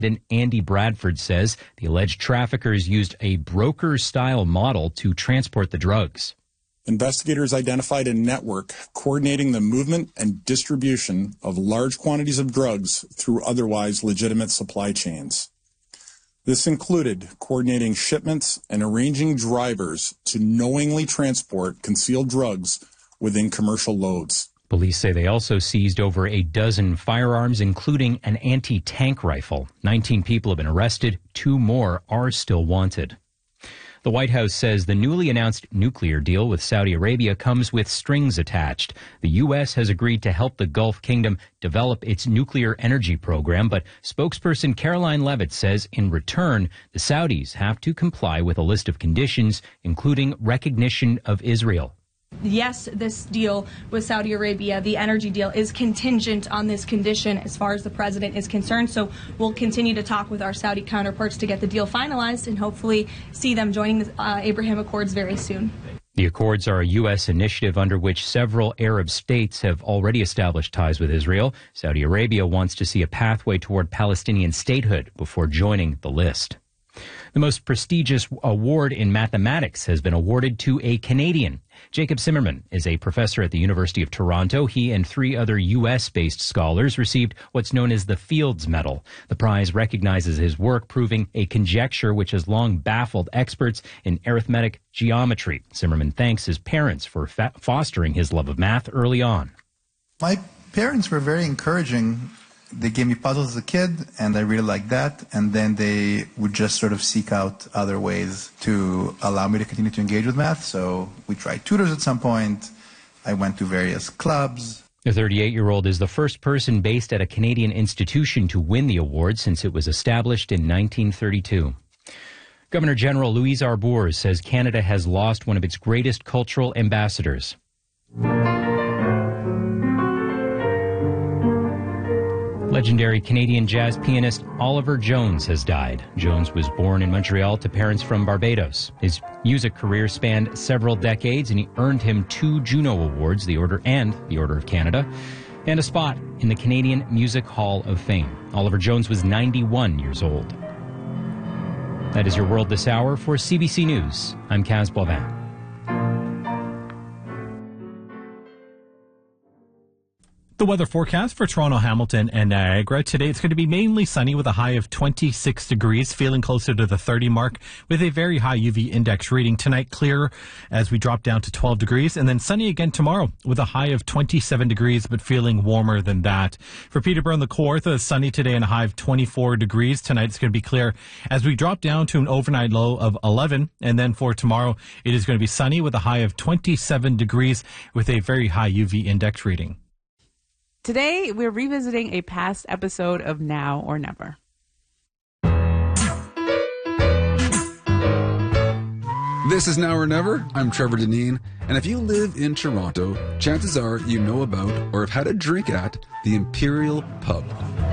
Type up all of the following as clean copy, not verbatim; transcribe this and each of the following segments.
Andy Bradford says the alleged traffickers used a broker-style model to transport the drugs. Investigators identified a network coordinating the movement and distribution of large quantities of drugs through otherwise legitimate supply chains. This included coordinating shipments and arranging drivers to knowingly transport concealed drugs within commercial loads. Police say they also seized over a dozen firearms, including an anti-tank rifle. 19 people have been arrested. 2 more are still wanted. The White House says the newly announced nuclear deal with Saudi Arabia comes with strings attached. The U.S. has agreed to help the Gulf Kingdom develop its nuclear energy program, but spokesperson Caroline Leavitt says in return, the Saudis have to comply with a list of conditions, including recognition of Israel. Yes, this deal with Saudi Arabia, the energy deal, is contingent on this condition as far as the president is concerned. So we'll continue to talk with our Saudi counterparts to get the deal finalized and hopefully see them joining the Abraham Accords very soon. The Accords are a U.S. initiative under which several Arab states have already established ties with Israel. Saudi Arabia wants to see a pathway toward Palestinian statehood before joining the list. The most prestigious award in mathematics has been awarded to a Canadian. Jacob Zimmerman is a professor at the University of Toronto. He and 3 other U.S.-based scholars received what's known as the Fields Medal. The prize recognizes his work proving a conjecture which has long baffled experts in arithmetic geometry. Zimmerman thanks his parents for fostering his love of math early on. My parents were very encouraging. They gave me puzzles as a kid, and I really liked that. And then they would just sort of seek out other ways to allow me to continue to engage with math. So we tried tutors at some point. I went to various clubs. The 38-year-old is the first person based at a Canadian institution to win the award since it was established in 1932. Governor General Louise Arbour says Canada has lost one of its greatest cultural ambassadors. Legendary Canadian jazz pianist Oliver Jones has died. Jones was born in Montreal to parents from Barbados. His music career spanned several decades, and he earned him 2 Juno Awards, the Order of Canada, and a spot in the Canadian Music Hall of Fame. Oliver Jones was 91 years old. That is your world this hour. For CBC News, I'm Kaz Boivin. The weather forecast for Toronto, Hamilton, and Niagara. Today it's going to be mainly sunny with a high of 26 degrees, feeling closer to the 30 mark with a very high UV index reading. Tonight clear as we drop down to 12 degrees, and then sunny again tomorrow with a high of 27 degrees, but feeling warmer than that. For Peterborough and the Kawartha, sunny today and a high of 24 degrees. Tonight it's going to be clear as we drop down to an overnight low of 11, and then for tomorrow it is going to be sunny with a high of 27 degrees with a very high UV index reading. Today, we're revisiting a past episode of Now or Never. This is Now or Never. I'm Trevor Deneen, and if you live in Toronto, chances are you know about or have had a drink at the Imperial Pub.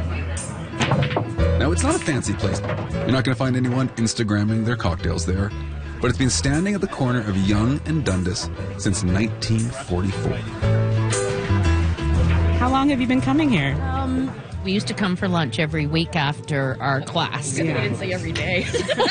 Now, it's not a fancy place. You're not going to find anyone Instagramming their cocktails there, but it's been standing at the corner of Yonge and Dundas since 1944. How long have you been coming here? We used to come for lunch every week after our class. Yeah. We didn't say every day.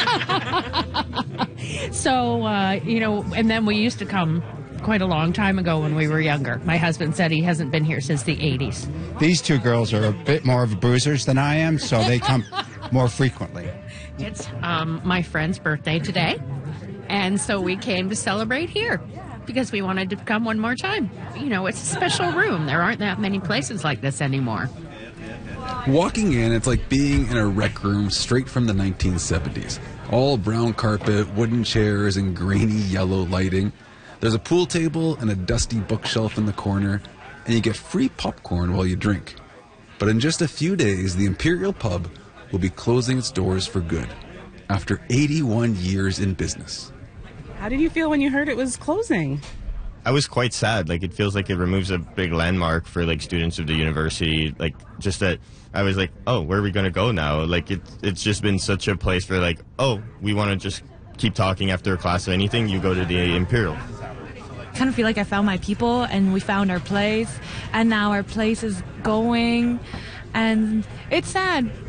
So, and then we used to come quite a long time ago when we were younger. My husband said he hasn't been here since the 80s. These 2 girls are a bit more of boozers than I am, so they come more frequently. It's my friend's birthday today, and so we came to celebrate here. Because we wanted to come one more time. You know, it's a special room. There aren't that many places like this anymore. Walking in, it's like being in a rec room straight from the 1970s. All brown carpet, wooden chairs, and grainy yellow lighting. There's a pool table and a dusty bookshelf in the corner, and you get free popcorn while you drink. But in just a few days, the Imperial Pub will be closing its doors for good, after 81 years in business. How did you feel when you heard it was closing? I was quite sad. Like, it feels like it removes a big landmark for, like, students of the university. Like, just that I was like, oh, where are we going to go now? Like, it's just been such a place for, like, oh, we want to just keep talking after a class of anything. You go to the Imperial. I kind of feel like I found my people and we found our place. And now our place is going. And it's sad